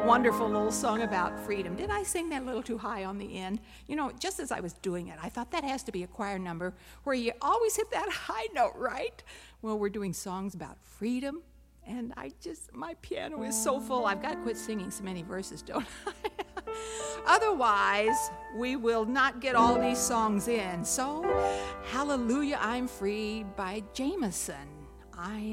wonderful little song about freedom. Did I sing that a little too high on the end? You know, just as I was doing it, I thought that has to be a choir number where you always hit that high note, right? Well, we're doing songs about freedom, and my piano is so full, I've got to quit singing so many verses, don't I? Otherwise, we will not get all these songs in. So, Hallelujah, I'm Free by Jameson. I